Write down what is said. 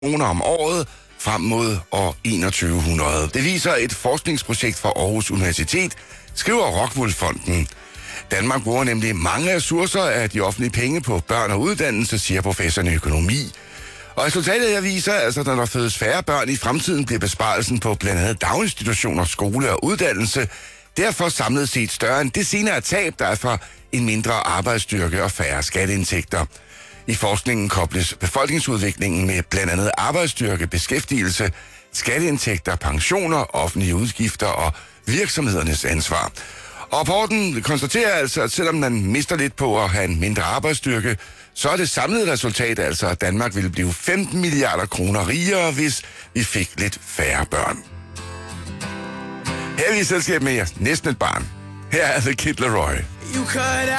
kroner om året frem mod år 2100. Det viser et forskningsprojekt fra Aarhus Universitet, skriver Rockwool-fonden. Danmark bruger nemlig mange ressourcer af de offentlige penge på børn og uddannelse, siger professoren i økonomi. Og resultatet her viser, altså, at når der fødes færre børn i fremtiden, bliver besparelsen på blandt andet daginstitutioner, skole og uddannelse derfor samlet set større end det senere tab, der er fra en mindre arbejdsstyrke og færre skatteindtægter. I forskningen kobles befolkningsudviklingen med blandt andet arbejdsstyrke, beskæftigelse, skatteindtægter, pensioner, offentlige udgifter og virksomhedernes ansvar. Og rapporten konstaterer altså, at selvom man mister lidt på at have en mindre arbejdsstyrke, så er det samlede resultat altså, at Danmark ville blive 15 milliarder kroner rigere, hvis vi fik lidt færre børn. Her er vi i selskab med næsten et barn. Her er The Kid Laroi.